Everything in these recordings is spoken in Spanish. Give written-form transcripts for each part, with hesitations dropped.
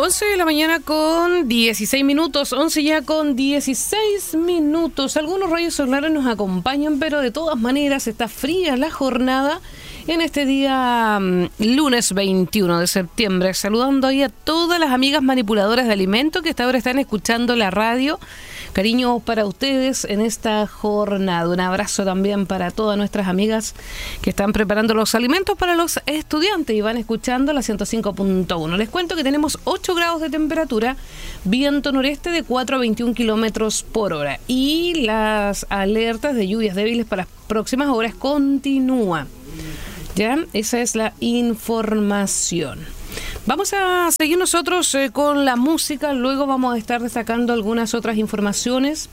11 de la mañana con 16 minutos, 11 ya con 16 minutos. Algunos rayos solares nos acompañan, pero de todas maneras está fría la jornada en este día lunes 21 de septiembre. Saludando ahí a todas las amigas manipuladoras de alimentos que hasta ahora están escuchando la radio. Cariño para ustedes en esta jornada. Un abrazo también para todas nuestras amigas que están preparando los alimentos para los estudiantes y van escuchando la 105.1. Les cuento que tenemos 8 grados de temperatura, viento noreste de 4 a 21 kilómetros por hora y las alertas de lluvias débiles para las próximas horas continúan. Ya, esa es la información. Vamos a seguir nosotros con la música, luego vamos a estar destacando algunas otras informaciones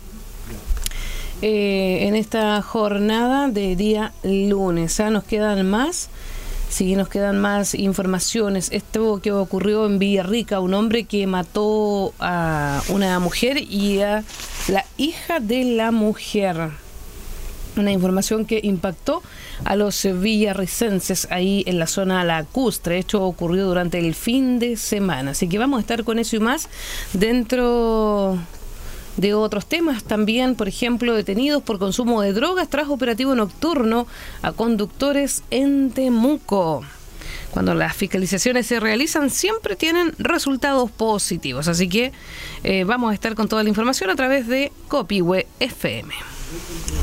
en esta jornada de día lunes. Nos quedan más, sí, nos quedan más informaciones. Esto que ocurrió en Villarrica, un hombre que mató a una mujer y a la hija de la mujer. Una información que impactó a los villarricenses ahí en la zona lacustre. Esto ocurrió durante el fin de semana. Así que vamos a estar con eso y más dentro de otros temas también. Por ejemplo, detenidos por consumo de drogas tras operativo nocturno a conductores en Temuco. Cuando las fiscalizaciones se realizan siempre tienen resultados positivos. Así que vamos a estar con toda la información a través de Copihue FM.